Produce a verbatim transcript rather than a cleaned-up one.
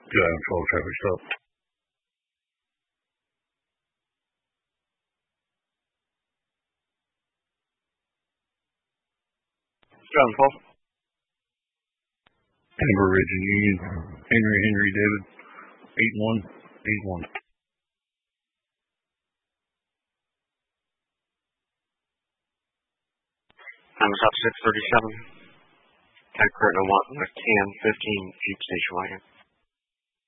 Yeah, twelve traffic stop. John Paul. Amber Ridge and Union. Henry, Henry, David. eight one eight one. I'm up six thirty-seven. At current, I want a can fifteen Jeep station wagon.